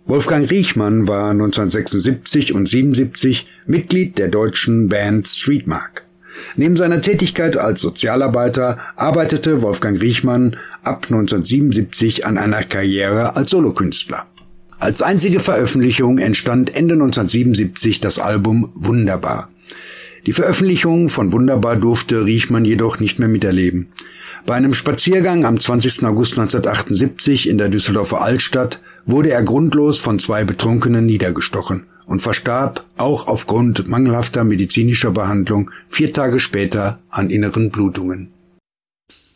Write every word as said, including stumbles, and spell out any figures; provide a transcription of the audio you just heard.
Wolfgang Riechmann war neunzehnhundertsechsundsiebzig und siebenundsiebzig Mitglied der deutschen Band Streetmark. Neben seiner Tätigkeit als Sozialarbeiter arbeitete Wolfgang Riechmann ab neunzehnhundertsiebenundsiebzig an einer Karriere als Solokünstler. Als einzige Veröffentlichung entstand Ende neunzehnhundertsiebenundsiebzig das Album Wunderbar. Die Veröffentlichung von Wunderbar durfte Riechmann jedoch nicht mehr miterleben. Bei einem Spaziergang am zwanzigsten August neunzehnhundertachtundsiebzig in der Düsseldorfer Altstadt wurde er grundlos von zwei Betrunkenen niedergestochen und verstarb auch aufgrund mangelhafter medizinischer Behandlung vier Tage später an inneren Blutungen.